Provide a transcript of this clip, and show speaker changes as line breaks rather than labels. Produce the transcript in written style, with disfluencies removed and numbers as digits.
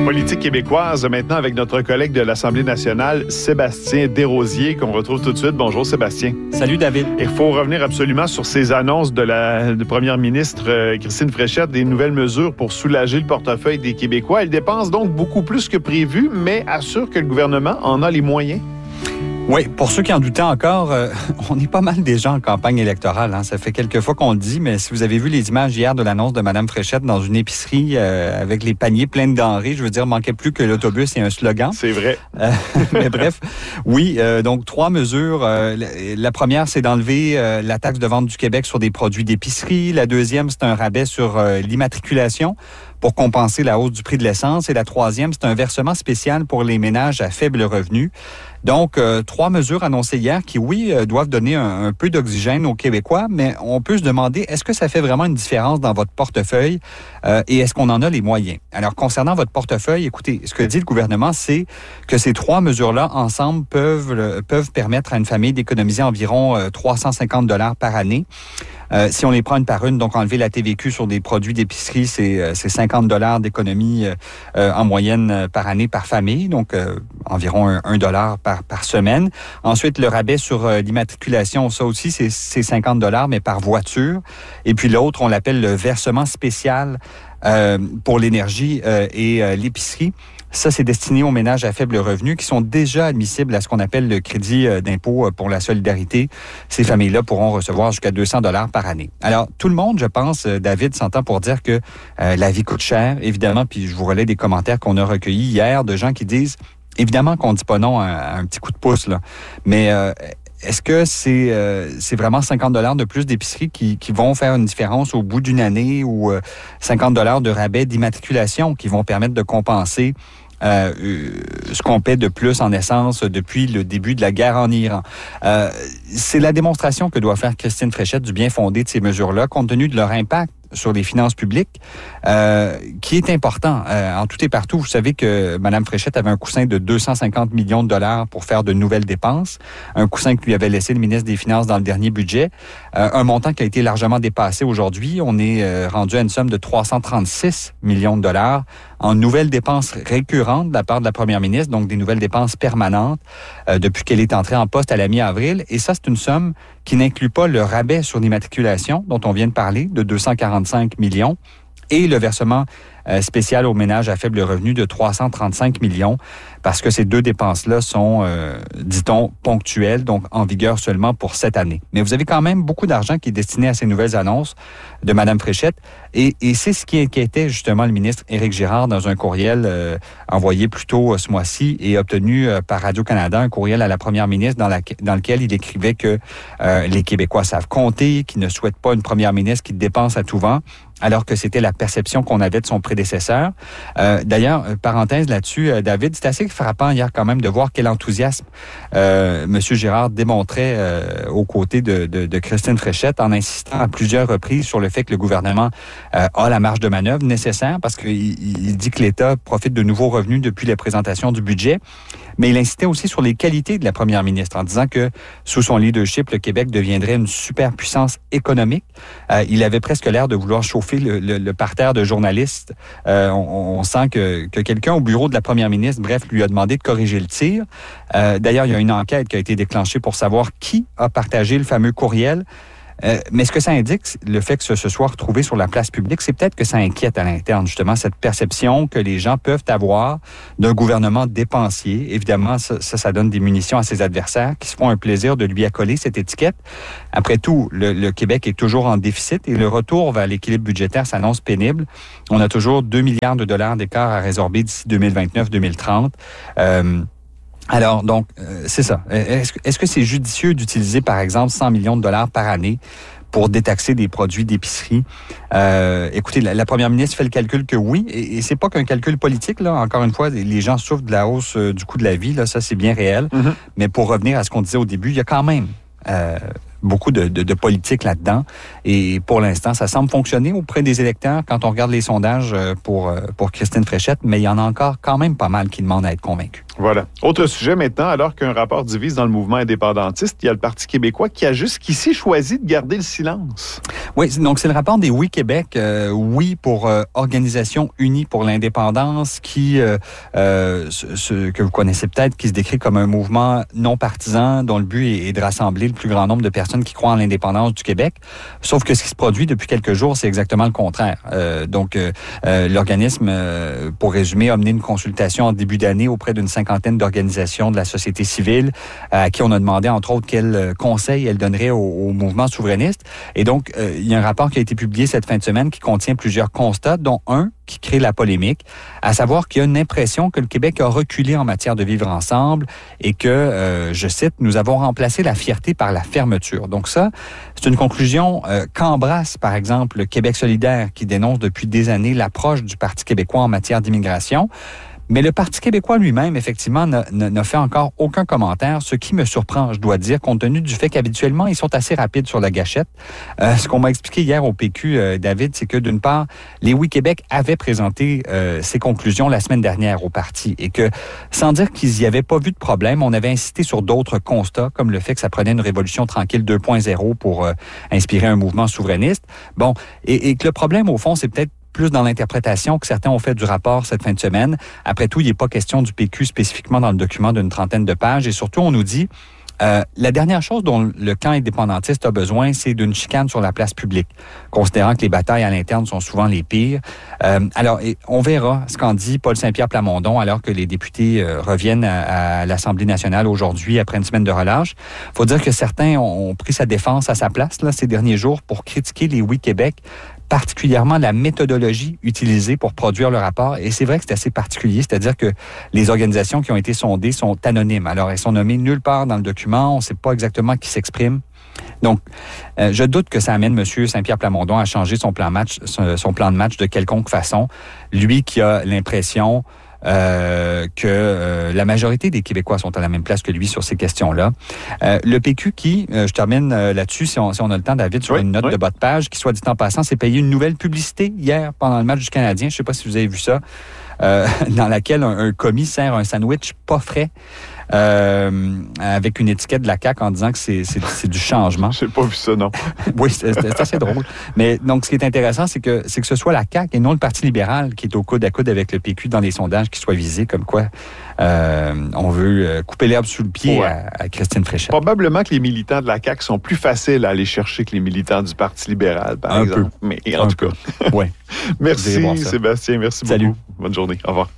Politique québécoise, maintenant avec notre collègue de l'Assemblée nationale, Sébastien Desrosiers, qu'on retrouve tout de suite. Bonjour Sébastien.
Salut David.
Il faut revenir absolument sur ces annonces de la première ministre Christine Fréchette, des nouvelles mesures pour soulager le portefeuille des Québécois. Elle dépense donc beaucoup plus que prévu, mais assure que le gouvernement en a les moyens.
Oui, pour ceux qui en doutaient encore, on est pas mal déjà en campagne électorale. Hein. Ça fait quelques fois qu'on le dit, mais si vous avez vu les images hier de l'annonce de Mme Fréchette dans une épicerie avec les paniers pleins de denrées, je veux dire, manquait plus que l'autobus et un slogan.
C'est vrai.
Mais bref, oui, donc 3 mesures. La première, c'est d'enlever la taxe de vente du Québec sur des produits d'épicerie. La deuxième, c'est un rabais sur l'immatriculation pour compenser la hausse du prix de l'essence. Et la troisième, c'est un versement spécial pour les ménages à faible revenu. Donc, 3 mesures annoncées hier qui, oui, doivent donner un peu d'oxygène aux Québécois, mais on peut se demander, est-ce que ça fait vraiment une différence dans votre portefeuille et est-ce qu'on en a les moyens? Alors, concernant votre portefeuille, écoutez, ce que dit le gouvernement, c'est que ces 3 mesures-là, ensemble, peuvent permettre à une famille d'économiser environ 350 $ par année. Si on les prend une par une, donc enlever la TVQ sur des produits d'épicerie, c'est 50 $ d'économie en moyenne par année par famille, donc environ 1 $ par semaine. Ensuite, le rabais sur l'immatriculation, ça aussi, c'est 50 $, mais par voiture. Et puis l'autre, on l'appelle le versement spécial pour l'énergie et l'épicerie. Ça, c'est destiné aux ménages à faible revenu qui sont déjà admissibles à ce qu'on appelle le crédit d'impôt pour la solidarité. Ces familles-là pourront recevoir jusqu'à 200 $ par année. Alors, tout le monde, je pense, David, s'entend pour dire que la vie coûte cher, évidemment, puis je vous relais des commentaires qu'on a recueillis hier de gens qui disent, évidemment qu'on ne dit pas non à un petit coup de pouce, là, mais est-ce que c'est vraiment 50 $ de plus d'épicerie qui vont faire une différence au bout d'une année ou 50 $ de rabais d'immatriculation qui vont permettre de compenser ce qu'on paie de plus en essence depuis le début de la guerre en Iran? C'est la démonstration que doit faire Christine Fréchette du bien fondé de ces mesures-là, compte tenu de leur impact sur les finances publiques, qui est important en tout et partout. Vous savez que Mme Fréchette avait un coussin de 250 millions de $ pour faire de nouvelles dépenses, un coussin que lui avait laissé le ministre des Finances dans le dernier budget, un montant qui a été largement dépassé aujourd'hui. On est rendu à une somme de 336 millions de $ en nouvelles dépenses récurrentes de la part de la première ministre, donc des nouvelles dépenses permanentes depuis qu'elle est entrée en poste à la mi-avril. Et ça, c'est une somme qui n'inclut pas le rabais sur l'immatriculation dont on vient de parler, de 245 millions, et le versement spécial aux ménages à faible revenu de 335 millions, parce que ces 2 dépenses-là sont, dit-on, ponctuelles, donc en vigueur seulement pour cette année. Mais vous avez quand même beaucoup d'argent qui est destiné à ces nouvelles annonces de Mme Fréchette, et c'est ce qui inquiétait justement le ministre Éric Girard dans un courriel envoyé plus tôt ce mois-ci et obtenu par Radio-Canada, un courriel à la première ministre dans lequel il écrivait que les Québécois savent compter, qu'ils ne souhaitent pas une première ministre qui dépense à tout vent, alors que c'était la perception qu'on avait de son prédécesseur. D'ailleurs, parenthèse là-dessus, David, c'est assez frappant hier quand même de voir quel enthousiasme M. Girard démontrait aux côtés de Christine Fréchette en insistant à plusieurs reprises sur le fait que le gouvernement a la marge de manœuvre nécessaire parce qu'il dit que l'État profite de nouveaux revenus depuis la présentation du budget. Mais il insistait aussi sur les qualités de la première ministre en disant que sous son leadership, le Québec deviendrait une superpuissance économique. Il avait presque l'air de vouloir chauffer le parterre de journalistes. On sent que quelqu'un au bureau de la première ministre, bref, lui a demandé de corriger le tir. D'ailleurs, il y a une enquête qui a été déclenchée pour savoir qui a partagé le fameux courriel. Mais ce que ça indique, le fait que ce soit retrouvé sur la place publique, c'est peut-être que ça inquiète à l'interne, justement, cette perception que les gens peuvent avoir d'un gouvernement dépensier. Évidemment, ça donne des munitions à ses adversaires qui se font un plaisir de lui accoler cette étiquette. Après tout, le Québec est toujours en déficit et le retour vers l'équilibre budgétaire s'annonce pénible. On a toujours 2 milliards de $ d'écart à résorber d'ici 2029-2030. Alors, donc, c'est ça. Est-ce que c'est judicieux d'utiliser, par exemple, 100 millions de $ par année pour détaxer des produits d'épicerie? Écoutez, la première ministre fait le calcul que oui, et c'est pas qu'un calcul politique, là. Encore une fois, les gens souffrent de la hausse du coût de la vie, là, ça, c'est bien réel. Mm-hmm. Mais pour revenir à ce qu'on disait au début, il y a quand même beaucoup de politique là-dedans. Et pour l'instant, ça semble fonctionner auprès des électeurs quand on regarde les sondages pour Christine Fréchette, mais il y en a encore quand même pas mal qui demandent à être convaincus.
Voilà. Autre sujet maintenant, alors qu'un rapport divise dans le mouvement indépendantiste, il y a le Parti québécois qui a jusqu'ici choisi de garder le silence.
Oui, donc c'est le rapport des Oui Québec, Oui pour Organisation unie pour l'indépendance, qui, que vous connaissez peut-être, qui se décrit comme un mouvement non partisan dont le but est de rassembler le plus grand nombre de personnes qui croient en l'indépendance du Québec. Sauf que ce qui se produit depuis quelques jours, c'est exactement le contraire. L'organisme, pour résumer, a mené une consultation en début d'année auprès d'une cinquantaine d'organisations de la société civile à qui on a demandé, entre autres, quels conseils elle donnerait au mouvement souverainiste. Et donc, il y a un rapport qui a été publié cette fin de semaine qui contient plusieurs constats, dont un qui crée la polémique, à savoir qu'il y a une impression que le Québec a reculé en matière de vivre ensemble et que, je cite, « nous avons remplacé la fierté par la fermeture ». Donc ça, c'est une conclusion qu'embrasse, par exemple, le Québec solidaire qui dénonce depuis des années l'approche du Parti québécois en matière d'immigration. Mais le Parti québécois lui-même, effectivement, n'a fait encore aucun commentaire, ce qui me surprend, je dois dire, compte tenu du fait qu'habituellement, ils sont assez rapides sur la gâchette. Ce qu'on m'a expliqué hier au PQ, David, c'est que d'une part, les Oui Québec avaient présenté ces conclusions la semaine dernière au parti et que, sans dire qu'ils n'y avaient pas vu de problème, on avait insisté sur d'autres constats, comme le fait que ça prenait une révolution tranquille 2.0 pour inspirer un mouvement souverainiste. Bon, et que le problème, au fond, c'est peut-être plus dans l'interprétation que certains ont fait du rapport cette fin de semaine. Après tout, il n'est pas question du PQ spécifiquement dans le document d'une trentaine de pages. Et surtout, on nous dit, la dernière chose dont le camp indépendantiste a besoin, c'est d'une chicane sur la place publique, considérant que les batailles à l'interne sont souvent les pires. Alors, on verra ce qu'en dit Paul Saint-Pierre Plamondon alors que les députés reviennent à l'Assemblée nationale aujourd'hui après une semaine de relâche. Il faut dire que certains ont pris sa défense à sa place là, ces derniers jours pour critiquer les Oui Québec, particulièrement la méthodologie utilisée pour produire le rapport. Et c'est vrai que c'est assez particulier, c'est-à-dire que les organisations qui ont été sondées sont anonymes. Alors, elles sont nommées nulle part dans le document, on ne sait pas exactement qui s'exprime. Donc, je doute que ça amène M. Saint-Pierre Plamondon à changer son plan de match de quelconque façon. Lui qui a l'impression que la majorité des Québécois sont à la même place que lui sur ces questions-là. Le PQ qui, je termine là-dessus, si on a le temps, David, sur une note de bas de page, qui, soit dit en passant, s'est payé une nouvelle publicité hier pendant le match du Canadien. Je ne sais pas si vous avez vu ça, dans laquelle un commis sert un sandwich pas frais avec une étiquette de la CAQ en disant que c'est du changement.
J'ai pas vu ça, non.
Oui, c'est assez drôle. Mais donc, ce qui est intéressant, c'est que ce soit la CAQ et non le Parti libéral qui est au coude à coude avec le PQ dans les sondages qui soit visé, comme quoi on veut couper l'herbe sous le pied à Christine Fréchette.
Probablement que les militants de la CAQ sont plus faciles à aller chercher que les militants du Parti libéral, par exemple. Mais en tout cas.
Oui.
Merci, Sébastien. Merci beaucoup.
Salut.
Bonne journée. Au revoir.